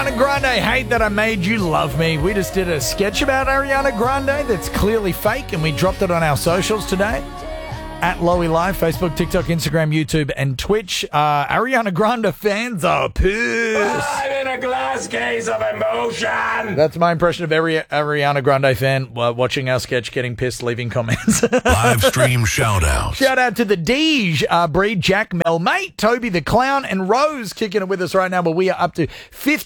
Ariana Grande, Hate That I Made You Love Me. We just did a sketch about Ariana Grande that's clearly fake, and we dropped it on our socials today. At Lowy Live, Facebook, TikTok, Instagram, YouTube, and Twitch. Ariana Grande fans are pissed. I'm in a glass case of emotion. That's my impression of every Ariana Grande fan watching our sketch, getting pissed, leaving comments. Live stream shout out. Shout out to the Deej, Breed, Jack, Mel, Mate, Toby the Clown, and Rose kicking it with us right now. But we are up to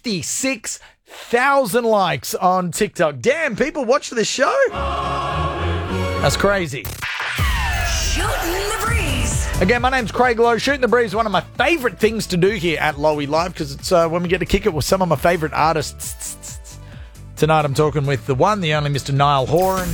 56,000 likes on TikTok. Damn, people watch this show? That's crazy. Shooting the Breeze. Again, my name's Craig Lowe. Shooting the Breeze is one of my favourite things to do here at Lowy Live because it's when we get to kick it with some of my favourite artists. Tonight I'm talking with the one, the only Mr. Niall Horan.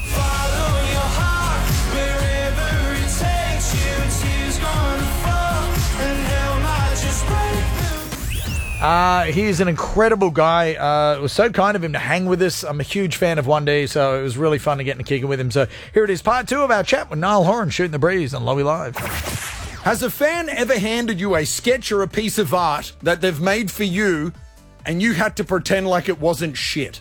He's an incredible guy. It was so kind of him to hang with us. I'm a huge fan of One Day, so it was really fun to get in a kick with him. So here it is, part 2 of our chat with Niall Horan, Shooting the Breeze on Lowy Live. Has a fan ever handed you a sketch or a piece of art that they've made for you and you had to pretend like it wasn't shit?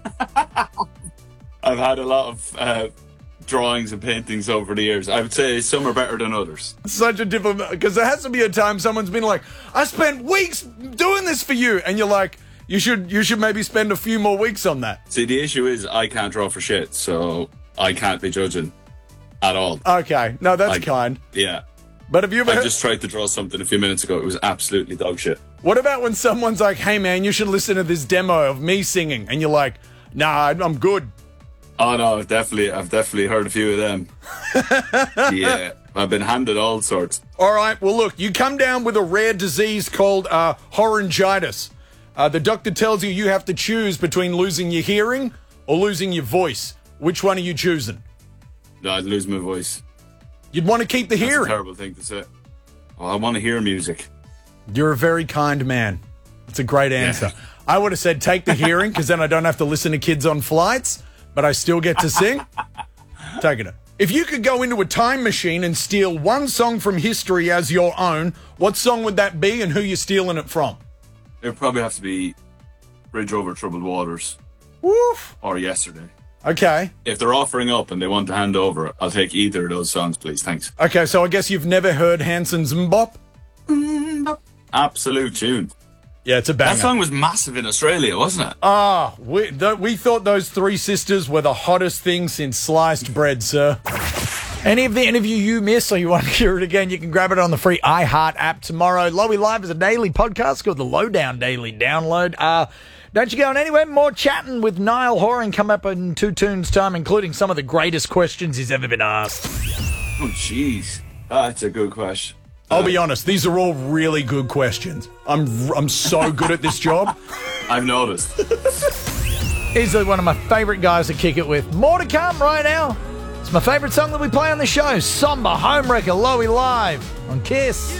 I've had a lot of drawings and paintings over the years. I would say some are better than others. Such a difficult, because there has to be a time someone's been like, I spent weeks doing this for you, and you're like, you should maybe spend a few more weeks on that. See, the issue is I can't draw for shit, so I can't be judging at all. Okay, no, that's kind. Yeah. But have you ever I just tried to draw something a few minutes ago. It was absolutely dog shit. What about when someone's like, hey man, you should listen to this demo of me singing, and you're like, nah, I'm good. Oh no, I've definitely heard a few of them. Yeah, I've been handed all sorts. All right, well look, you come down with a rare disease called horangitis. The doctor tells you have to choose between losing your hearing or losing your voice. Which one are you choosing? No, I'd lose my voice. You'd want to keep the hearing. That's a terrible thing to say. Well, I want to hear music. You're a very kind man. That's a great answer. Yeah. I would have said take the hearing because then I don't have to listen to kids on flights, but I still get to sing. Taking it. If you could go into a time machine and steal one song from history as your own, what song would that be and who you're stealing it from? It would probably have to be Bridge Over Troubled Waters. Woof. Or Yesterday. Okay. If they're offering up and they want to hand over, I'll take either of those songs, please. Thanks. Okay, so I guess you've never heard Hanson's Mbop? Absolute tune. Yeah, it's a banger. That song was massive in Australia, wasn't it? We thought those three sisters were the hottest thing since sliced bread, sir. Any of the interview you miss or you want to hear it again, you can grab it on the free iHeart app tomorrow. Lowy Live is a daily podcast called the Lowdown Daily Download. Don't you go anywhere. More chatting with Niall Horan come up in 2 tunes' time, including some of the greatest questions he's ever been asked. Oh, jeez. That's a good question. I'll be honest, these are all really good questions. I'm so good at this job. I've noticed. He's one of my favourite guys to kick it with. More to come right now. It's my favourite song that we play on the show, Somber Homewrecker, Lowy Live on Kiss.